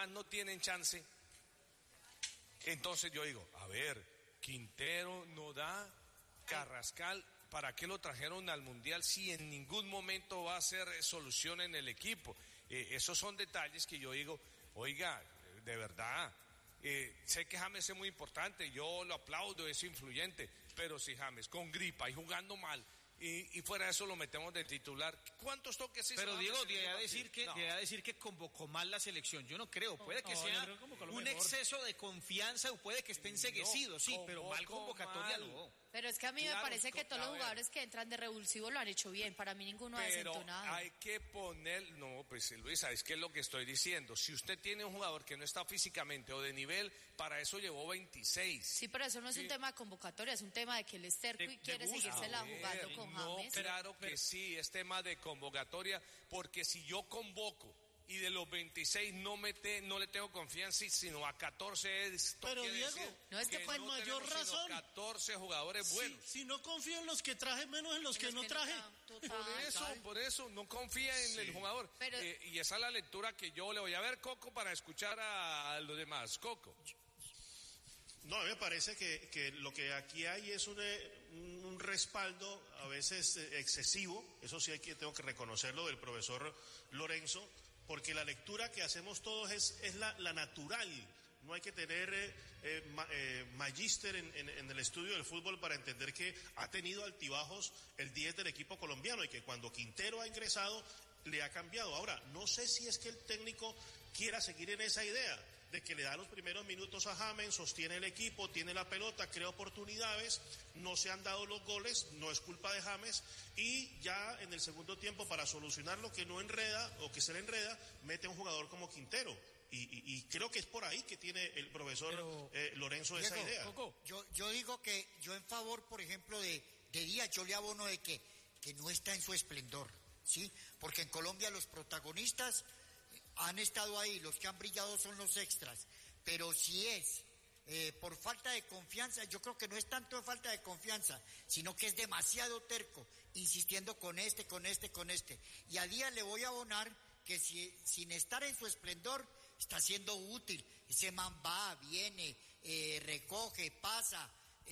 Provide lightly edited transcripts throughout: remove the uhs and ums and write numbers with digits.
demás no tienen chance. Entonces yo digo, a ver, Quintero no da, Carrascal, ¿para qué lo trajeron al Mundial si en ningún momento va a ser solución en el equipo? Esos son detalles que yo digo, oiga, de verdad, sé que James es muy importante, yo lo aplaudo, es influyente, pero si James con gripa y jugando mal, y fuera de eso lo metemos de titular, ¿cuántos toques hizo? Pero Diego, debería decir que convocó mal la selección. Yo no creo, puede que sea un exceso de confianza o puede que esté enseguecido, sí, pero mal convocatoria no. Pero es que a mí me parece que todos los jugadores que entran de revulsivo lo han hecho bien, para mí ninguno ha desentonado. Pero hay que poner, no, pues Luis, ¿sabes qué es lo que estoy diciendo? Si usted tiene un jugador que no está físicamente o de nivel, para eso llevó 26. Sí, pero eso no es un tema de convocatoria, es un tema de que él es terco y quiere seguírsela jugando con James. No, claro que sí, es tema de convocatoria, porque si yo convoco y de los 26 no le tengo confianza, sino a 14 esto. Pero Diego, no es que con mayor razón 14 jugadores buenos. Si no confío en los que traje, menos en los que no traje. Por eso no confía en el jugador. Pero, y esa es la lectura que yo le voy a ver, Coco, para escuchar a los demás. Coco. No, a mí me parece que lo que aquí hay es un respaldo a veces excesivo, eso sí tengo que reconocerlo, del profesor Lorenzo, porque la lectura que hacemos todos es la natural. No hay que tener magíster en el estudio del fútbol para entender que ha tenido altibajos el 10 del equipo colombiano y que cuando Quintero ha ingresado le ha cambiado. Ahora, no sé si es que el técnico quiera seguir en esa idea de que le da los primeros minutos a James, sostiene el equipo, tiene la pelota, crea oportunidades, no se han dado los goles, no es culpa de James, y ya en el segundo tiempo, para solucionar lo que no enreda o que se le enreda, mete a un jugador como Quintero. Y creo que es por ahí que tiene el profesor Lorenzo esa idea. Yo digo que yo en favor, por ejemplo, de Díaz, yo le abono de que no está en su esplendor, ¿sí? Porque en Colombia los protagonistas han estado ahí, los que han brillado son los extras, pero si es por falta de confianza, yo creo que no es tanto de falta de confianza, sino que es demasiado terco, insistiendo con este, y a Díaz le voy a abonar que sin estar en su esplendor, está siendo útil. Ese man va, viene, recoge, pasa,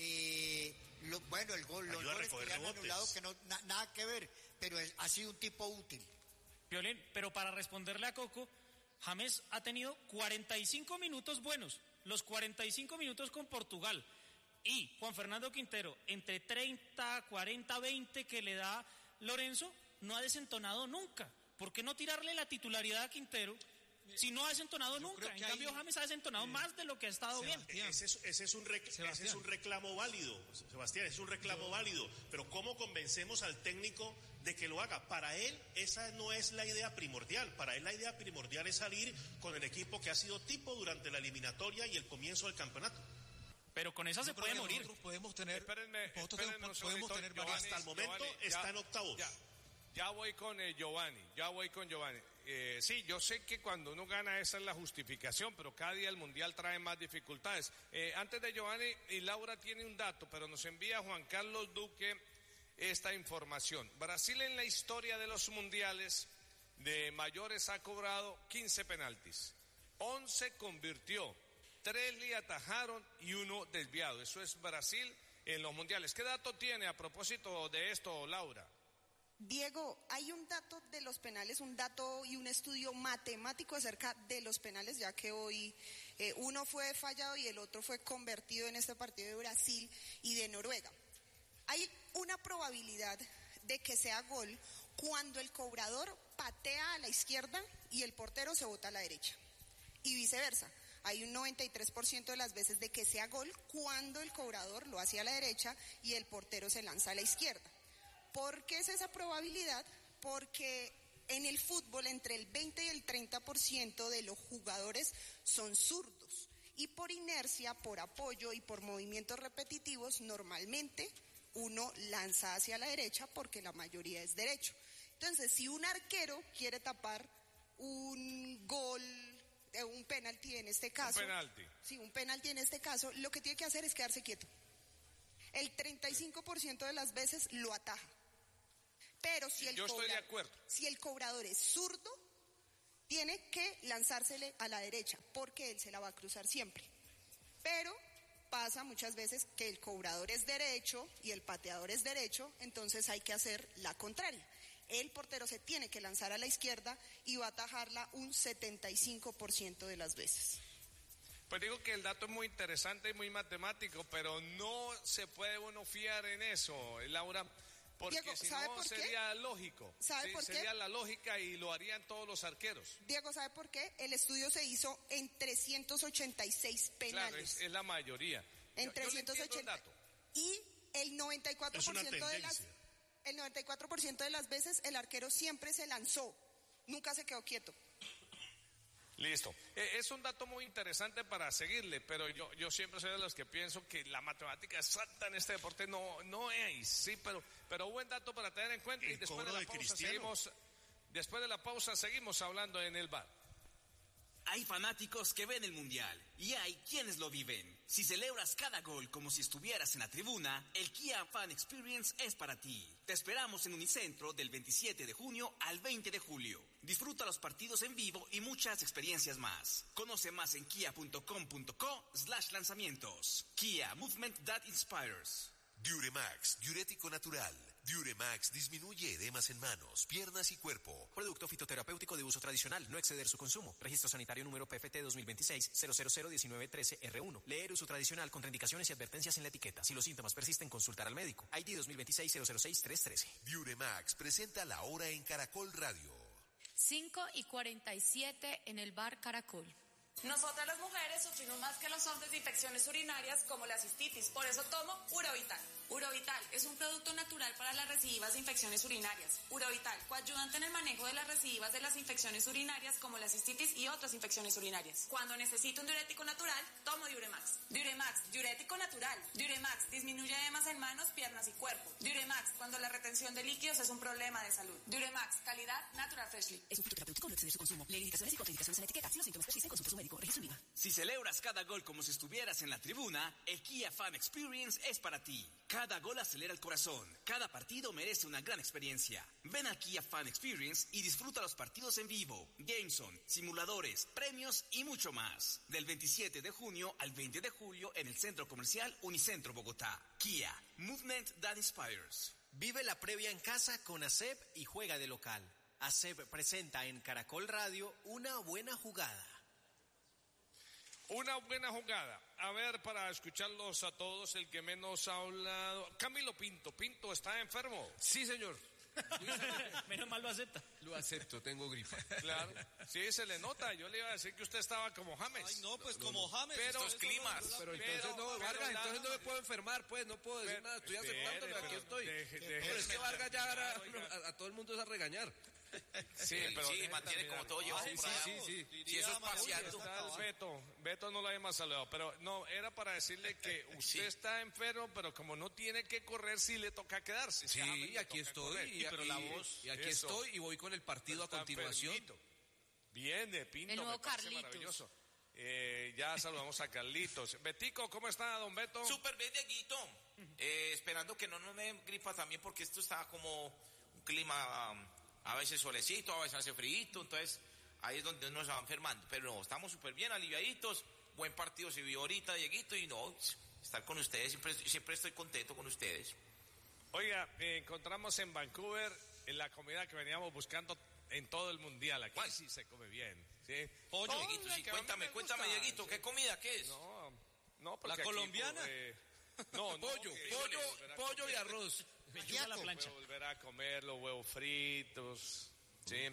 el gol, los goles que le han anulado, que no, nada que ver, pero ha sido un tipo útil. Violín, pero para responderle a Coco, James ha tenido 45 minutos buenos, los 45 minutos con Portugal, y Juan Fernando Quintero, entre 30, 40, 20 que le da Lorenzo, no ha desentonado nunca. ¿Por qué no tirarle la titularidad a Quintero si no ha desentonado nunca? En cambio, James ha desentonado más de lo que ha estado bien. Ese es un reclamo válido, Sebastián, es un reclamo válido. Pero ¿cómo convencemos al técnico de que lo haga? Para él, esa no es la idea primordial. Para él, la idea primordial es salir con el equipo que ha sido tipo durante la eliminatoria y el comienzo del campeonato. Pero con esa se puede morir. Nosotros podemos tener. Hasta el momento está en octavos. Ya voy con Giovanni. Sí, yo sé que cuando uno gana esa es la justificación, pero cada día el Mundial trae más dificultades. Antes de Giovanni, y Laura tiene un dato, pero nos envía Juan Carlos Duque esta información. Brasil en la historia de los mundiales de mayores ha cobrado 15 penaltis. 11 convirtió, 3 le atajaron y 1 desviado. Eso es Brasil en los mundiales. ¿Qué dato tiene a propósito de esto, Laura? Diego, hay un dato de los penales, un dato y un estudio matemático acerca de los penales, ya que hoy uno fue fallado y el otro fue convertido en este partido de Brasil y de Noruega. Hay una probabilidad de que sea gol cuando el cobrador patea a la izquierda y el portero se bota a la derecha, y viceversa. Hay un 93% de las veces de que sea gol cuando el cobrador lo hace a la derecha y el portero se lanza a la izquierda. ¿Por qué es esa probabilidad? Porque en el fútbol entre el 20 y el 30% de los jugadores son zurdos, y por inercia, por apoyo y por movimientos repetitivos, normalmente uno lanza hacia la derecha porque la mayoría es derecho. Entonces, si un arquero quiere tapar un gol, un penalti en este caso, un penalti en este caso, lo que tiene que hacer es quedarse quieto. El 35% de las veces lo ataja. Pero si el cobrador es zurdo, tiene que lanzársele a la derecha, porque él se la va a cruzar siempre. Pero pasa muchas veces que el cobrador es derecho y el pateador es derecho, entonces hay que hacer la contraria. El portero se tiene que lanzar a la izquierda y va a atajarla un 75% de las veces. Pues digo que el dato es muy interesante y muy matemático, pero no se puede uno fiar en eso, Laura, porque Diego, si ¿sabe no por qué? sería lógico. ¿Sabe Sí, por qué? sería la lógica y lo harían todos los arqueros. Diego, ¿sabe por qué? El estudio se hizo en 386 Claro, penales. es la mayoría. En Yo le entiendo el 380. dato. Y el 94% de las... tendencia. El 94% de las veces el arquero siempre se lanzó, nunca se quedó quieto. Listo. Es un dato muy interesante para seguirle, pero yo siempre soy de los que pienso que la matemática exacta en este deporte no es, sí, pero buen dato para tener en cuenta. El Y después de cobro la de pausa Cristiano. después de la pausa seguimos hablando en el bar. Hay fanáticos que ven el Mundial y hay quienes lo viven. Si celebras cada gol como si estuvieras en la tribuna, el Kia Fan Experience es para ti. Te esperamos en Unicentro del 27 de junio al 20 de julio. Disfruta los partidos en vivo y muchas experiencias más. Conoce más en kia.com.co/lanzamientos. Kia, movement that inspires. Diuremax, diurético natural. Diuremax disminuye edemas en manos, piernas y cuerpo. Producto fitoterapéutico de uso tradicional, no exceder su consumo. Registro sanitario número PFT 2026-0001913-R1. Leer uso tradicional, contraindicaciones y advertencias en la etiqueta. Si los síntomas persisten, consultar al médico. ID 2026-006-313. Diuremax presenta La Hora en Caracol Radio. 5:47 en el bar Caracol. Nosotras las mujeres sufrimos más que los hombres de infecciones urinarias como la cistitis, por eso tomo Urovital. Urovital es un producto natural para las recidivas de infecciones urinarias. Urovital, coayudante en el manejo de las recidivas de las infecciones urinarias como la cistitis y otras infecciones urinarias. Cuando necesito un diurético natural, tomo Diuremax. Diuremax, diurético natural. Diuremax, disminuye edemas en manos, piernas y cuerpo. Diuremax, cuando la retención de líquidos es un problema de salud. Diuremax, calidad Natural Freshly. Es un fitoterapéutico, no exceder su consumo. Lee indicaciones y contraindicaciones en la etiqueta. Si los síntomas persisten, consulte a su médico. Registro IVA. Si celebras cada gol como si estuvieras en la tribuna, el Kia Fan Experience es para ti. Cada gol acelera el corazón. Cada partido merece una gran experiencia. Ven al Kia Fan Experience y disfruta los partidos en vivo, Gameson, simuladores, premios y mucho más. Del 27 de junio al 20 de julio en el Centro Comercial Unicentro Bogotá. Kia, movement that inspires. Vive la previa en casa con ASEP y juega de local. ASEP presenta en Caracol Radio Una Buena Jugada. Una buena jugada. A ver, para escucharlos a todos, el que menos ha hablado. Camilo Pinto. Pinto, ¿está enfermo? Sí, señor. Menos mal lo acepta. Lo acepto, tengo gripa. Claro. Sí, se le nota. Yo le iba a decir que usted estaba como James. Ay, no, pues como James. Pero estos climas. Pero entonces no, Vargas, entonces no me puedo enfermar, pues, no puedo decir nada. Estoy aceptándolo, aquí estoy. Pero es que Vargas ya ahora a todo el mundo es a regañar. Sí, pero sí, mantiene como todo llevado. Sí. Si eso es paseando. Beto no lo habíamos saludado, pero no, era para decirle que usted está enfermo, pero como no tiene que correr, sí le toca quedarse. Sí, aquí estoy, pero la voz. Y aquí estoy y voy con el partido a continuación. Bien, de Pinto. El nuevo me parece Carlitos. maravilloso. Ya saludamos a Carlitos. Betico, ¿cómo está, don Beto? Súper bien, Dieguito. Esperando que no nos me gripa también, porque esto está como un clima a veces solecito, a veces hace frío, entonces ahí es donde uno se va enfermando. Pero no, estamos súper bien, aliviaditos. Buen partido se vio ahorita, Dieguito, y no, estar con ustedes, siempre estoy contento con ustedes. Oiga, encontramos en Vancouver la comida que veníamos buscando en todo el mundial. Aquí sí se come bien. ¿Sí? Pollo, Dieguito, sí, cuéntame, Dieguito, ¿qué comida qué es? No, porque ¿La colombiana? No, pollo y arroz. Pechuga a la plancha. Puedo volver a comer los huevos fritos, ¿sí?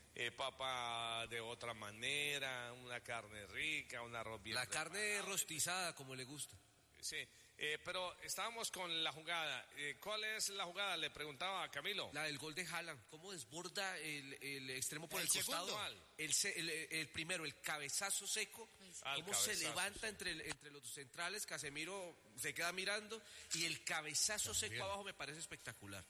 Papa de otra manera, una carne rica, un arroz bien La preparado. carne rostizada, como le gusta. Sí, pero estábamos con la jugada. ¿Cuál es la jugada? Le preguntaba a Camilo. La del gol de Haaland, ¿cómo desborda el extremo por el segundo. costado? El primero, el cabezazo seco, cómo se levanta entre los centrales, Casemiro se queda mirando y el cabezazo seco abajo me parece espectacular.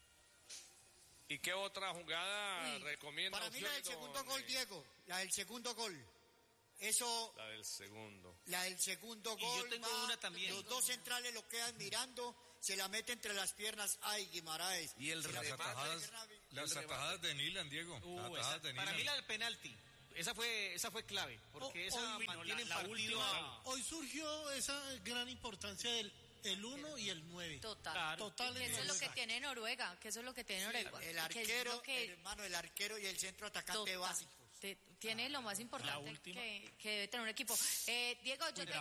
¿Y qué otra jugada recomienda? Para mí la del segundo gol, Diego, la del segundo gol. Eso. La del segundo. La del segundo Y gol. yo tengo una también. Los dos centrales lo quedan mirando, se la mete entre las piernas. Ay, Guimaraes. Y el Las atajadas de Nilan, Diego. Las atajadas de Para Nilan. mí la del penalti. esa fue clave, porque esa mantiene la partido. última. Hoy surgió esa gran importancia del el 1 y el 9. Total. Total. Eso es lo que tiene Noruega, Noruega. El arquero, el arquero y el centro atacante básico. Tiene lo más importante que debe tener un equipo. Diego,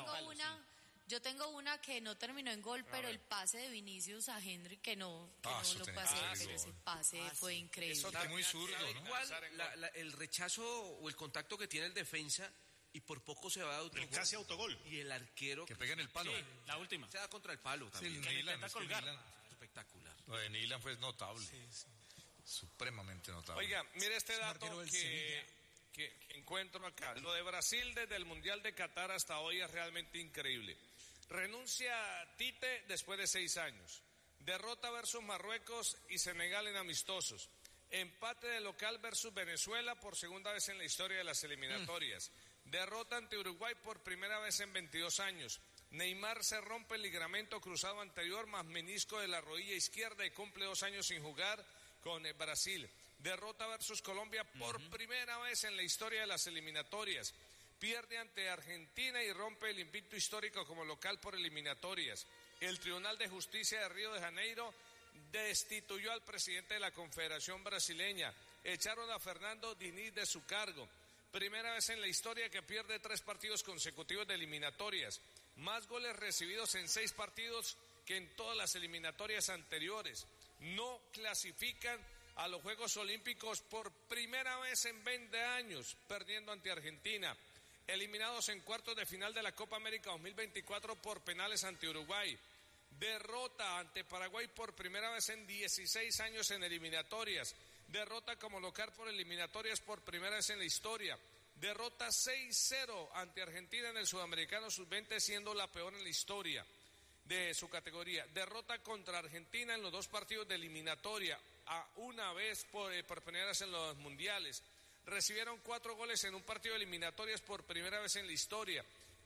yo tengo una que no terminó en gol, pero el pase de Vinicius a Henry que no lo puede hacer, pero ese pase fue increíble. Eso está muy zurdo, ¿no? Igual el rechazo o el contacto que tiene el defensa y por poco se va a autogol. Casi autogol. Y el arquero que pega en el palo. Sí, la última. Se da contra el palo también. Sí, Nilan, espectacular. Lo de Nilan fue notable. Sí. Supremamente notable. Oiga, mire este dato que encuentro acá. Lo de Brasil desde el Mundial de Qatar hasta hoy es realmente increíble. Renuncia Tite después de 6 años. Derrota versus Marruecos y Senegal en amistosos. Empate de local versus Venezuela por segunda vez en la historia de las eliminatorias. Derrota ante Uruguay por primera vez en 22 años. Neymar se rompe el ligamento cruzado anterior más menisco de la rodilla izquierda y cumple 2 años sin jugar con Brasil. Derrota versus Colombia por primera vez en la historia de las eliminatorias. Pierde ante Argentina y rompe el invicto histórico como local por eliminatorias. El Tribunal de Justicia de Río de Janeiro destituyó al presidente de la Confederación Brasileña. Echaron a Fernando Diniz de su cargo. Primera vez en la historia que pierde 3 partidos consecutivos de eliminatorias. Más goles recibidos en 6 partidos que en todas las eliminatorias anteriores. No clasifican a los Juegos Olímpicos por primera vez en 20 años, perdiendo ante Argentina. Eliminados en cuartos de final de la Copa América 2024 por penales ante Uruguay. Derrota ante Paraguay por primera vez en 16 años en eliminatorias. Derrota como local por eliminatorias por primera vez en la historia. Derrota 6-0 ante Argentina en el Sudamericano Sub-20, siendo la peor en la historia de su categoría. Derrota contra Argentina en los 2 partidos de eliminatoria, a una vez por primera vez en los mundiales. Recibieron 4 goles en un partido de eliminatorias por primera vez en la historia.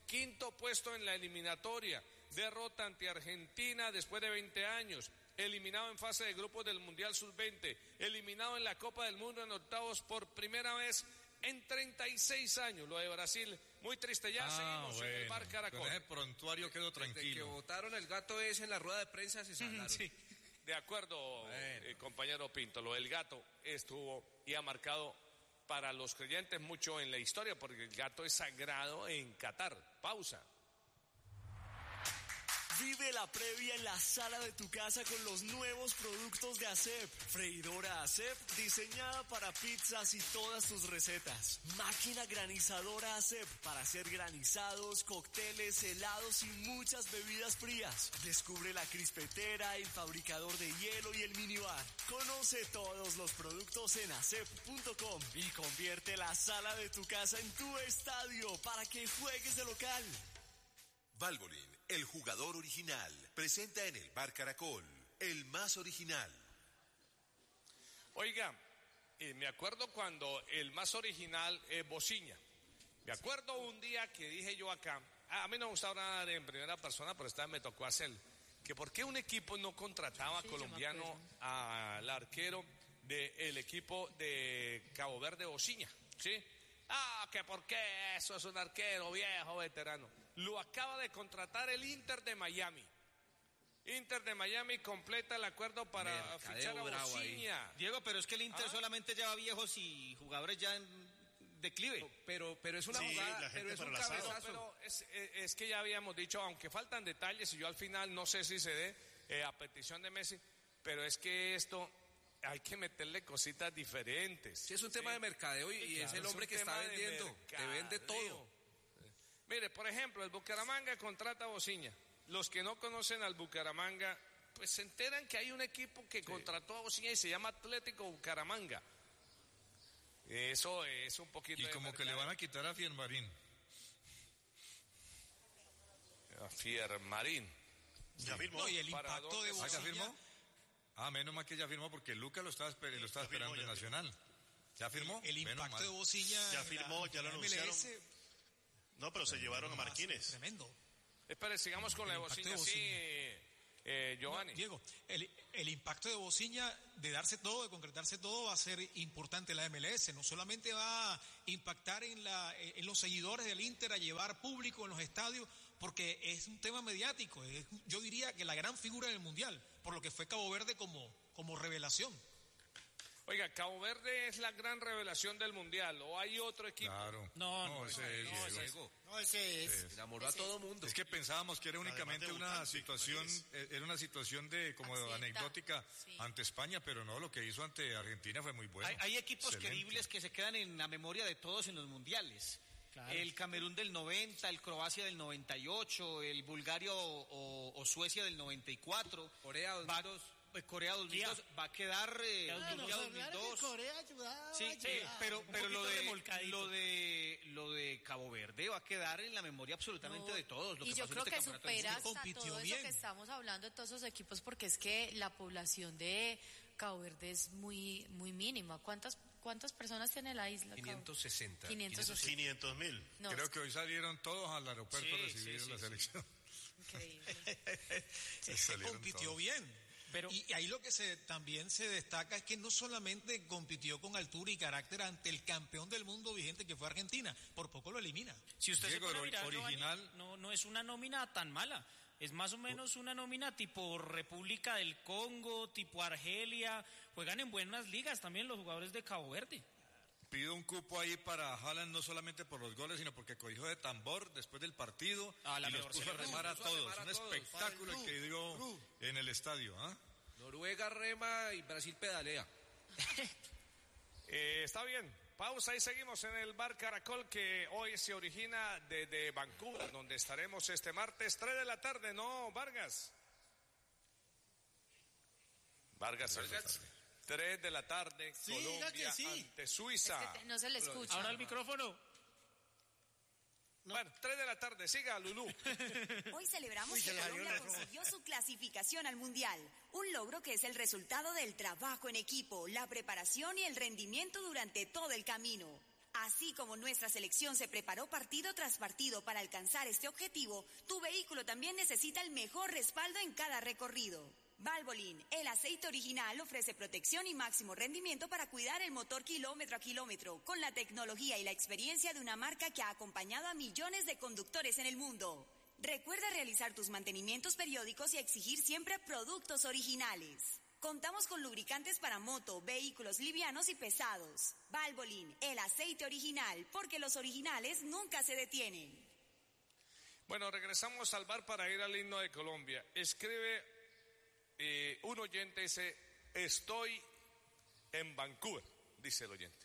5º puesto en la eliminatoria. Derrota ante Argentina después de 20 años. Eliminado en fase de grupos del Mundial Sub-20. Eliminado en la Copa del Mundo en octavos por primera vez en 36 años. Lo de Brasil, muy triste. Ya seguimos en el Bar Caracol. Con ese prontuario quedó tranquilo. Desde que votaron el gato ese en la rueda de prensa se salaron. Sí. De acuerdo, compañero Pinto. Lo del gato estuvo y ha marcado para los creyentes mucho en la historia, porque el gato es sagrado en Qatar. Pausa. Vive la previa en la sala de tu casa con los nuevos productos de ASEP. Freidora ASEP, diseñada para pizzas y todas tus recetas. Máquina granizadora ASEP para hacer granizados, cócteles, helados y muchas bebidas frías. Descubre la crispetera, el fabricador de hielo y el minibar. Conoce todos los productos en asep.com y convierte la sala de tu casa en tu estadio para que juegues de local. Valvoline, el jugador original, presenta en el Bar Caracol, el más original. Oiga, me acuerdo cuando el más original es Bociña. Me acuerdo un día que dije yo acá, a mí no me gustaba hablar en primera persona, pero esta vez me tocó hacer, que por qué un equipo no contrataba colombiano al arquero del equipo de Cabo Verde, Bociña, ¿sí? Que por qué eso es un arquero viejo, veterano. Lo acaba de contratar el Inter de Miami. Inter de Miami completa el acuerdo para fichar a Bociña. Diego, pero es que el Inter solamente lleva viejos y jugadores ya en declive. Pero es una jugada, pero es un cabezazo. Pero es que ya habíamos dicho, aunque faltan detalles, y yo al final no sé si se dé a petición de Messi, pero es que esto hay que meterle cositas diferentes. Sí, es un tema de mercadeo y es el hombre que está vendiendo. Te vende todo. Mire, por ejemplo, el Bucaramanga contrata a Bociña. Los que no conocen al Bucaramanga, pues se enteran que hay un equipo que contrató a Bociña y se llama Atlético Bucaramanga. Eso es un poquito. Y como que le van a quitar a Fiermarín. A Fiermarín. Ya firmó. No, y el impacto de Bociña. ¿Ya firmó? Menos mal que ya firmó, porque Lucas lo estaba esperando en Nacional. ¿Ya firmó? El impacto de Bociña. Ya firmó, ya lo anunciaron. No, pero se llevaron a Marquínez. Tremendo. Espera, sigamos con la de Bociña. Sí, Giovanni. Diego, el impacto de Bociña, de darse todo, de concretarse todo, va a ser importante en la MLS. No solamente va a impactar en los seguidores del Inter, a llevar público en los estadios, porque es un tema mediático. Yo diría que la gran figura del Mundial, por lo que fue Cabo Verde como revelación. Oiga, Cabo Verde es la gran revelación del Mundial, ¿o hay otro equipo? Claro. No, ese es. Enamoró a todo mundo. Es que pensábamos que era únicamente una situación, era una situación como anecdótica ante España, pero no, lo que hizo ante Argentina fue muy bueno. Hay equipos queribles que se quedan en la memoria de todos en los mundiales. Claro. El Camerún del 90, el Croacia del 98, el Bulgaria o Suecia del 94. Corea 2002. Corea 2002 va a quedar Turquía 2002. Corea ayudaba. Sí, pero lo de Cabo Verde va a quedar en la memoria absolutamente de todos. Y yo creo que supera hasta todo eso que estamos hablando de todos esos equipos, porque es que la población de Cabo Verde es muy muy mínima. ¿Cuántas personas tiene la isla? 560. 500.000. No. Creo que hoy salieron todos al aeropuerto a recibir la selección. Increíble. Se compitió bien. Pero, y ahí lo que también se destaca es que no solamente compitió con altura y carácter ante el campeón del mundo vigente que fue Argentina, por poco lo elimina. Si usted Diego, se pone a mirar, original, Giovanni, no es una nómina tan mala. Es más o menos una nómina tipo República del Congo, tipo Argelia. Juegan en buenas ligas también los jugadores de Cabo Verde. pido un cupo ahí para Haaland, no solamente por los goles, sino porque cogió de tambor después del partido y los puso a remar a todos. Un espectáculo el que dio en el estadio. Noruega rema y Brasil pedalea. Está bien. Pausa y seguimos en el Bar Caracol, que hoy se origina desde Vancouver, donde estaremos este martes 3 de la tarde, ¿no, Vargas? Vargas. 3 de la tarde, sí, Colombia ante Suiza. Es que no se le escucha. Ahora el micrófono. No. Bueno, 3 de la tarde, siga, Lulú. Hoy celebramos que Colombia consiguió su clasificación al Mundial, un logro que es el resultado del trabajo en equipo, la preparación y el rendimiento durante todo el camino. Así como nuestra selección se preparó partido tras partido para alcanzar este objetivo, tu vehículo también necesita el mejor respaldo en cada recorrido. Valvoline, el aceite original, ofrece protección y máximo rendimiento para cuidar el motor kilómetro a kilómetro, con la tecnología y la experiencia de una marca que ha acompañado a millones de conductores en el mundo. Recuerda realizar tus mantenimientos periódicos y exigir siempre productos originales. Contamos con lubricantes para moto, vehículos livianos y pesados. Valvoline, el aceite original, porque los originales nunca se detienen. Bueno, regresamos al bar para ir al himno de Colombia. Escribe... un oyente dice, estoy en Vancouver, dice el oyente.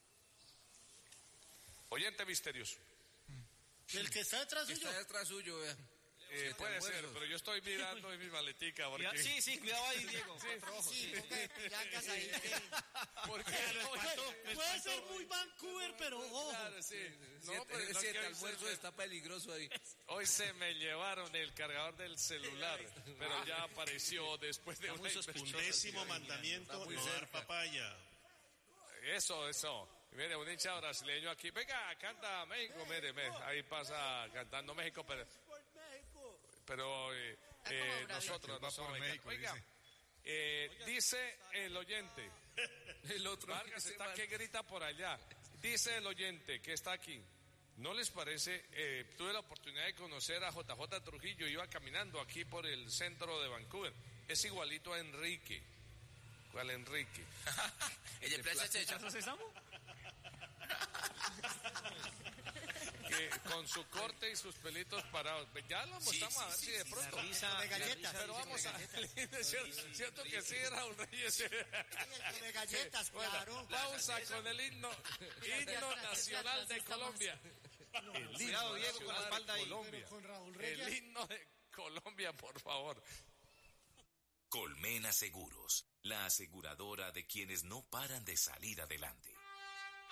Oyente misterioso. El que está detrás suyo. Está detrás suyo, vea. Puede ser, pero yo estoy mirando en mi maletica. Porque... Sí, cuidado ahí, Diego. Puede ser muy Vancouver, pero ojo. Claro, sí. Ese almuerzo está peligroso ahí. Hoy se me llevaron el cargador del celular, pero ya apareció después de un 10º mandamiento, no dar papaya. Eso. Mire, un hincha brasileño aquí. Venga, canta México. Mire, ahí pasa cantando México, pero nosotros no somos México. Oiga, dice el oyente. El otro Vargas está que grita por allá. Dice el oyente que está aquí. ¿No les parece? Tuve la oportunidad de conocer a JJ Trujillo. Iba caminando aquí por el centro de Vancouver. Es igualito a Enrique. ¿Cuál Enrique? ¿El de Plaza Sésamo? Que con su corte y sus pelitos parados. Ya lo mostramos a ver si de pronto. De galletas. Pero vamos a. Cierto que sí, Raúl Reyes. De galletas, claro. Pausa con el himno nacional de Colombia. Cuidado, Diego, con la espalda ahí. El himno de Colombia, por favor. Colmena Seguros, la aseguradora de quienes no paran de salir adelante.